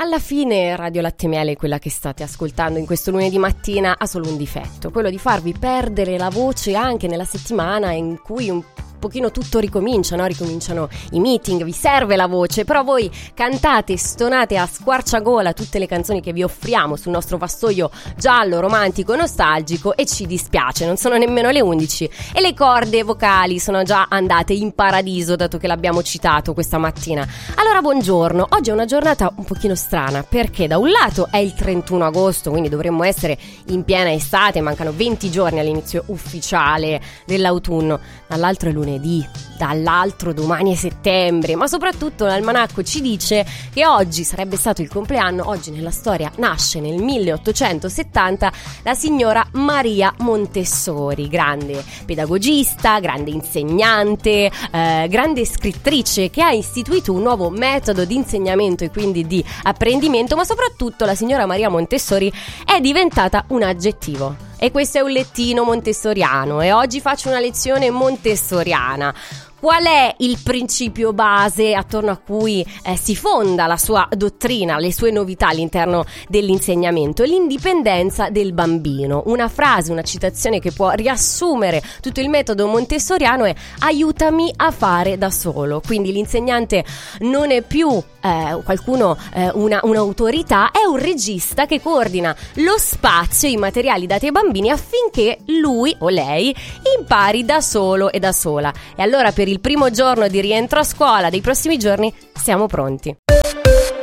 Alla fine Radio Latte e Miele, quella che state ascoltando in questo lunedì mattina, ha solo un difetto, quello di farvi perdere la voce anche nella settimana in cui un pochino tutto ricomincia, no? Ricominciano i meeting, vi serve la voce, però voi cantate, stonate a squarciagola tutte le canzoni che vi offriamo sul nostro vassoio giallo, romantico, nostalgico e ci dispiace, non sono nemmeno le 11 e le corde vocali sono già andate in paradiso dato che l'abbiamo citato questa mattina. Allora buongiorno, oggi è una giornata un pochino strana perché da un lato è il 31 agosto, quindi dovremmo essere in piena estate, mancano 20 giorni all'inizio ufficiale dell'autunno, dall'altro è lunedì, dall'altro domani è settembre, ma soprattutto l'almanacco ci dice che oggi sarebbe stato il compleanno. Oggi nella storia nasce nel 1870 la signora Maria Montessori, grande pedagogista, grande insegnante, grande scrittrice che ha istituito un nuovo metodo di insegnamento e quindi di apprendimento, ma soprattutto la signora Maria Montessori è diventata un aggettivo. E questo è un lettino montessoriano e oggi faccio una lezione montessoriana. Qual è il principio base attorno a cui si fonda la sua dottrina, le sue novità all'interno dell'insegnamento? L'indipendenza del bambino. Una frase, una citazione che può riassumere tutto il metodo montessoriano è: aiutami a fare da solo. Quindi l'insegnante non è più un'autorità, è un regista che coordina lo spazio e i materiali dati ai bambini affinché lui o lei impari da solo e da sola. E allora per il primo giorno di rientro a scuola dei prossimi giorni siamo pronti.